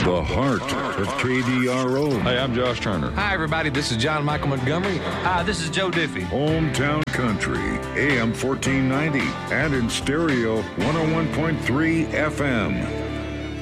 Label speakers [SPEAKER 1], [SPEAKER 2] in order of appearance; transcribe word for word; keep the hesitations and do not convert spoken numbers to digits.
[SPEAKER 1] the heart of K D R O.
[SPEAKER 2] Hey, I'm Josh Turner.
[SPEAKER 3] Hi, everybody. This is John Michael Montgomery.
[SPEAKER 4] Hi, this is Joe Diffie.
[SPEAKER 1] Hometown Country, A M fourteen ninety, and in stereo, one oh one point three F M.